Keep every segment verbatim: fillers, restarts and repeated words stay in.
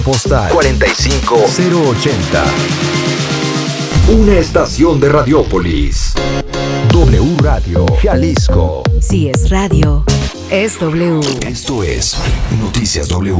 Postal cuarenta y cinco cero ochenta. Una estación de Radiópolis. W Radio Jalisco. Si es radio, es W. Esto es Noticias W.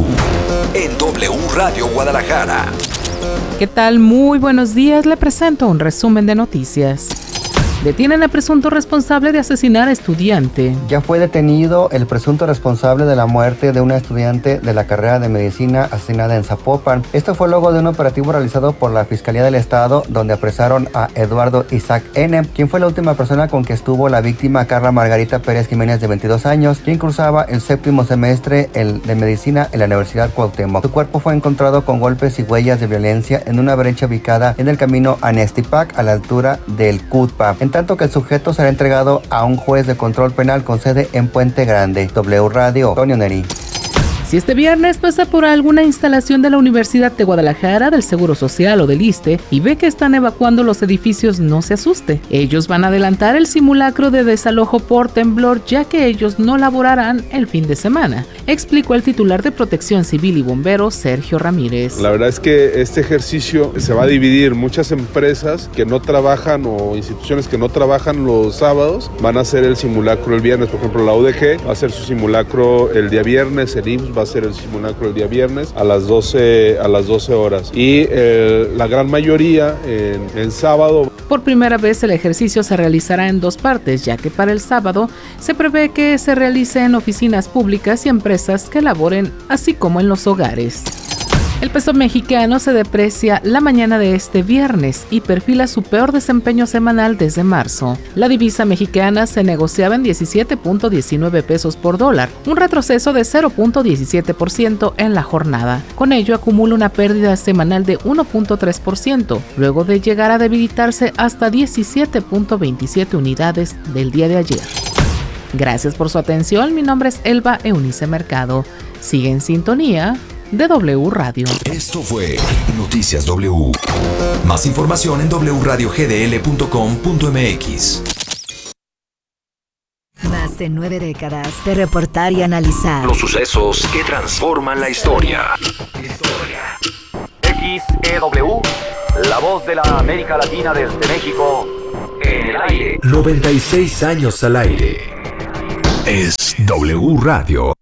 En W Radio Guadalajara. ¿Qué tal? Muy buenos días. Le presento un resumen de noticias. Detienen a presunto responsable de asesinar a estudiante. Ya fue detenido el presunto responsable de la muerte de una estudiante de la carrera de medicina asesinada en Zapopan. Esto fue luego de un operativo realizado por la Fiscalía del Estado, donde apresaron a Eduardo Isaac N., quien fue la última persona con que estuvo la víctima Carla Margarita Pérez Jiménez, de veintidós años, quien cursaba el séptimo semestre de medicina en la Universidad Cuauhtémoc. Su cuerpo fue encontrado con golpes y huellas de violencia en una brecha ubicada en el camino a Nestipac, a la altura del Cutpa. En tanto que el sujeto será entregado a un juez de control penal con sede en Puente Grande. W Radio, Antonio Neri. Si este viernes pasa por alguna instalación de la Universidad de Guadalajara, del Seguro Social o del ISSSTE y ve que están evacuando los edificios, no se asuste. Ellos van a adelantar el simulacro de desalojo por temblor, ya que ellos no laborarán el fin de semana, explicó el titular de Protección Civil y Bomberos, Sergio Ramírez. La verdad es que este ejercicio se va a dividir. Muchas empresas que no trabajan o instituciones que no trabajan los sábados van a hacer el simulacro el viernes. Por ejemplo, la U D G va a hacer su simulacro el día viernes, el I M S S va a hacer el simulacro el día viernes a las doce, a las doce horas y eh, la gran mayoría en, en sábado. Por primera vez el ejercicio se realizará en dos partes, ya que para el sábado se prevé que se realice en oficinas públicas y empresas que laboren, así como en los hogares. El peso mexicano se deprecia la mañana de este viernes y perfila su peor desempeño semanal desde marzo. La divisa mexicana se negociaba en diecisiete punto diecinueve pesos por dólar, un retroceso de cero punto diecisiete por ciento en la jornada. Con ello acumula una pérdida semanal de uno punto tres por ciento, luego de llegar a debilitarse hasta diecisiete punto veintisiete unidades del día de ayer. Gracias por su atención, mi nombre es Elba Eunice Mercado. Sigue en sintonía de W Radio. Esto fue Noticias W. Más información en w radio g d l punto com punto m x. Más de nueve décadas de reportar y analizar los sucesos que transforman la historia. X E W, la voz de la América Latina desde México, en el aire. noventa y seis años al aire. Es W Radio.